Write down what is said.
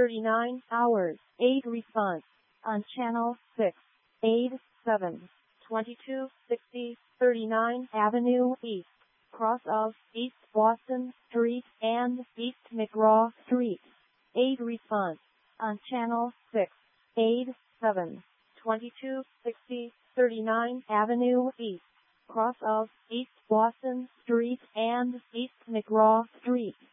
39 hours. Aid response on channel 6. Aid 7. 2260 39 Avenue East, cross of East Boston Street and East McGraw Street. Aid response on channel 6. Aid 7. 2260 39 Avenue East, cross of East Boston Street and East McGraw Street.